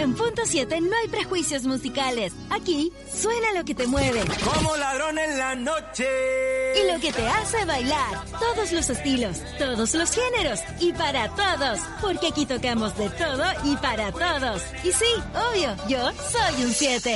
100.7 no hay prejuicios musicales. Aquí suena lo que te mueve. Como ladrón en la noche. Y lo que te hace bailar. Todos los estilos, todos los géneros y para todos. Porque aquí tocamos de todo y para todos. Y sí, obvio, yo soy un 7.